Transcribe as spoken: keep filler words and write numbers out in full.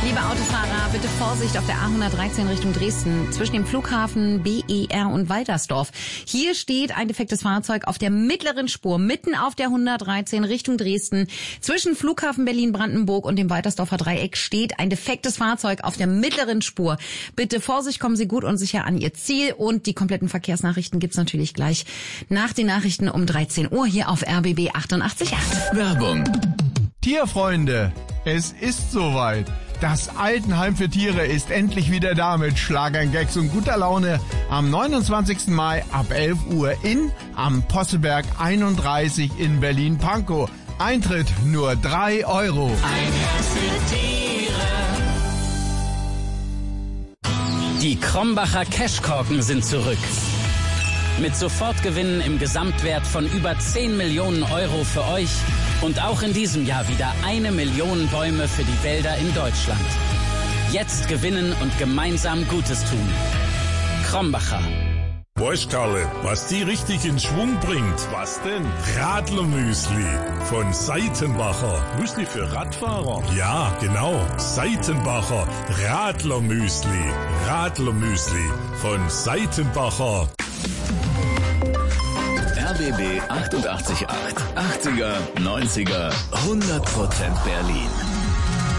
Liebe Autofahrer, bitte Vorsicht auf der A hundertdreizehn Richtung Dresden zwischen dem Flughafen B E R und Waltersdorf. Hier steht ein defektes Fahrzeug auf der mittleren Spur, mitten auf der hundertdreizehn Richtung Dresden. Zwischen Flughafen Berlin-Brandenburg und dem Waltersdorfer Dreieck steht ein defektes Fahrzeug auf der mittleren Spur. Bitte Vorsicht, kommen Sie gut und sicher an Ihr Ziel. Und die kompletten Verkehrsnachrichten gibt's natürlich gleich nach den Nachrichten um dreizehn Uhr hier auf R B B achtundachtzig Komma acht. Werbung. Tierfreunde, es ist soweit. Das Altenheim für Tiere ist endlich wieder da mit Schlagern, Gags und guter Laune am neunundzwanzigsten Mai ab elf Uhr in am Posselberg einunddreißig in Berlin-Pankow. Eintritt nur drei Euro. Ein Herz für Tiere. Die Krombacher Cashkorken sind zurück. Mit Sofortgewinnen im Gesamtwert von über zehn Millionen Euro für euch und auch in diesem Jahr wieder eine Million Bäume für die Wälder in Deutschland. Jetzt gewinnen und gemeinsam Gutes tun. Krombacher. Weißt Karle, was die richtig in Schwung bringt? Was denn? Radlermüsli von Seitenbacher. Müsli für Radfahrer? Ja, genau. Seitenbacher Radlermüsli. Radlermüsli von Seitenbacher. R B B achtundachtzig Komma acht. achtziger, neunziger, hundert Prozent Berlin.